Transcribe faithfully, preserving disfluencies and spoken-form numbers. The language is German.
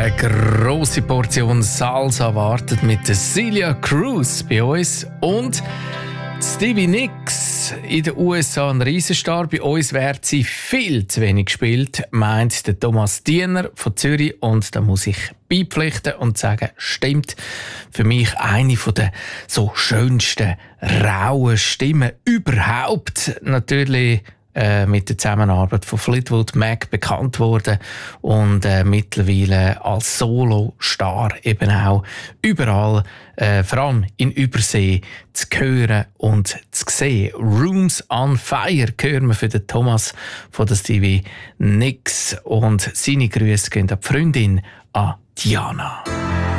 Eine grosse Portion Salsa wartet mit der Celia Cruz bei uns und Stevie Nicks in den U S A ein Riesenstar. Bei uns wird sie viel zu wenig gespielt, meint der Thomas Diener von Zürich. Und da muss ich beipflichten und sagen, stimmt. Für mich eine der so schönsten, rauen Stimmen überhaupt. Natürlich äh, mit der Zusammenarbeit von Fleetwood Mac bekannt worden und äh, mittlerweile als Solo-Star eben auch überall, äh, vor allem in Übersee, zu hören und zu sehen. Rooms on Fire hören wir für den Thomas von der Stevie Nicks und seine Grüße gehen an die Freundin, an Diana.